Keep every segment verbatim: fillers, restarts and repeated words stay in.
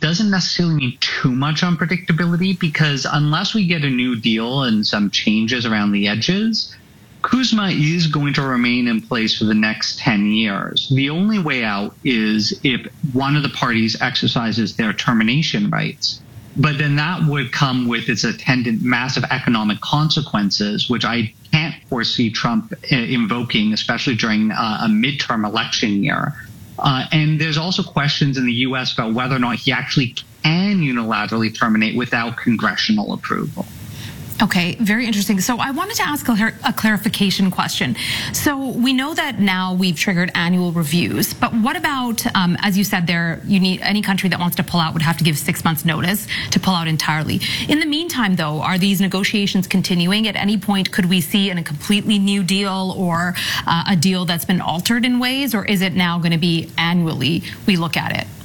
doesn't necessarily mean too much unpredictability, because unless we get a new deal and some changes around the edges, CUSMA is going to remain in place for the next ten years. The only way out is if one of the parties exercises their termination rights. But then that would come with its attendant massive economic consequences, which I can't foresee Trump uh, invoking, especially during uh, a midterm election year. Uh, and there's also questions in the U S about whether or not he actually can unilaterally terminate without congressional approval. Okay, very interesting. So I wanted to ask a, a clarification question. So we know that now we've triggered annual reviews, but what about, um, as you said there, you need any country that wants to pull out would have to give six months notice to pull out entirely. In the meantime, though, are these negotiations continuing? At any point, could we see in a completely new deal or uh, a deal that's been altered in ways, or is it now going to be annually we look at it?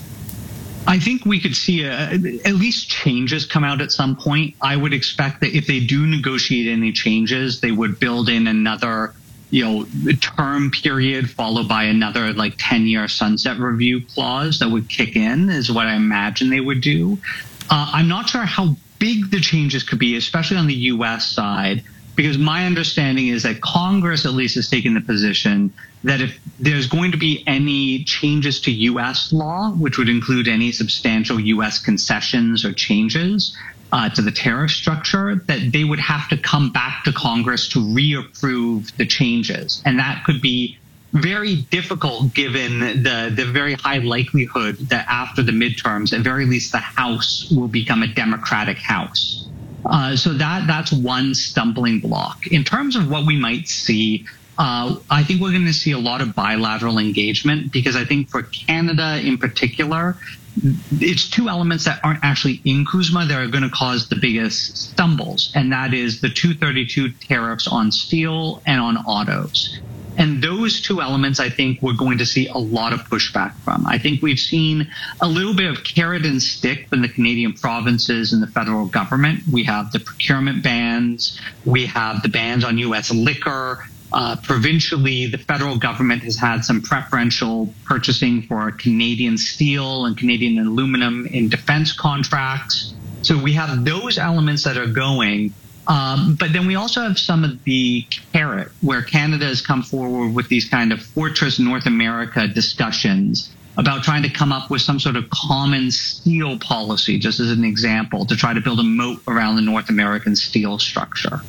I think we could see a, at least changes come out at some point. I would expect that if they do negotiate any changes, they would build in another, you know, term period followed by another like ten year sunset review clause that would kick in is what I imagine they would do. Uh, I'm not sure how big the changes could be, especially on the U S side, because my understanding is that Congress at least has taken the position that if there's going to be any changes to U S law, which would include any substantial U S concessions or changes uh, to the tariff structure, that they would have to come back to Congress to reapprove the changes. And that could be very difficult given the, the very high likelihood that after the midterms, at very least the House will become a Democratic House. Uh, so that that's one stumbling block. In terms of what we might see, uh, I think we're going to see a lot of bilateral engagement, because I think for Canada in particular, it's two elements that aren't actually in CUSMA that are going to cause the biggest stumbles, and that is the two thirty-two tariffs on steel and on autos. And those two elements, I think, we're going to see a lot of pushback from. I think we've seen a little bit of carrot and stick from the Canadian provinces and the federal government. We have the procurement bans. We have the bans on U S liquor. Uh, provincially, the federal government has had some preferential purchasing for Canadian steel and Canadian aluminum in defense contracts. So we have those elements that are going. Um, but then we also have some of the carrot, where Canada has come forward with these kind of Fortress North America discussions about trying to come up with some sort of common steel policy, just as an example, to try to build a moat around the North American steel structure.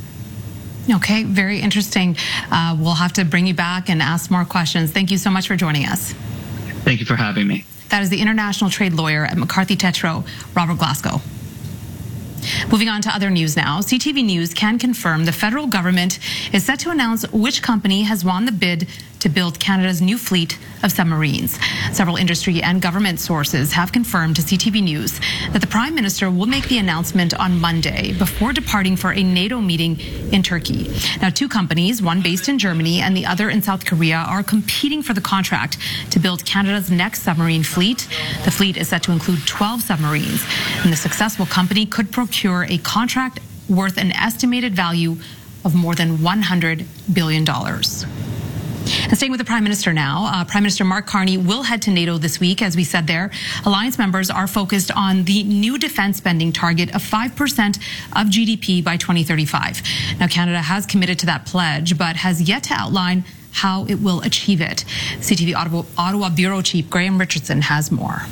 Okay, very interesting. Uh, we'll have to bring you back and ask more questions. Thank you so much for joining us. Thank you for having me. That is the international trade lawyer at McCarthy Tétrault, Robert Glasgow. Moving on to other news now, C T V News can confirm the federal government is set to announce which company has won the bid to build Canada's new fleet of submarines. Several industry and government sources have confirmed to C T V News that the Prime Minister will make the announcement on Monday before departing for a NATO meeting in Turkey. Now, two companies, one based in Germany and the other in South Korea, are competing for the contract to build Canada's next submarine fleet. The fleet is set to include twelve submarines, and the successful company could procure a contract worth an estimated value of more than one hundred billion dollars. And staying with the Prime Minister now, uh, Prime Minister Mark Carney will head to NATO this week. As we said there, alliance members are focused on the new defense spending target of five percent of G D P by twenty thirty-five. Now, Canada has committed to that pledge, but has yet to outline how it will achieve it. C T V Ottawa, Ottawa Bureau Chief Graham Richardson has more.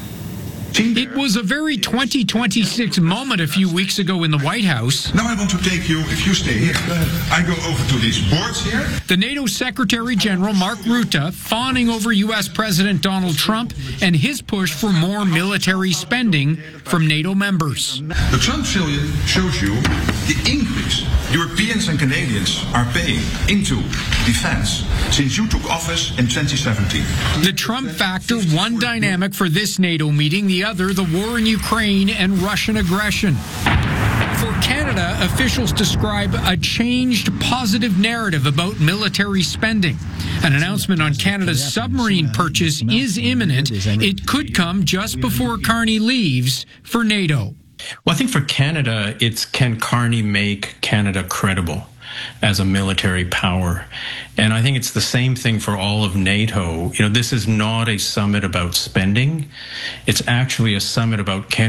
It was a very twenty twenty-six moment a few weeks ago in the White House. Now I want to take you, if you stay here, I go over to these boards here. The NATO Secretary General Mark Rutte fawning over U S President Donald Trump and his push for more military spending from NATO members. The Trump trillion shows you the increase Europeans and Canadians are paying into defense since you took office in twenty seventeen. The Trump factor, one dynamic for this NATO meeting, the other, the war in Ukraine and Russian aggression. For Canada, officials describe a changed positive narrative about military spending. An announcement on Canada's submarine purchase is imminent. It could come just before Carney leaves for NATO. Well, I think for Canada, it's can Carney make Canada credible as a military power? And I think it's the same thing for all of NATO. You know, this is not a summit about spending. It's actually a summit about can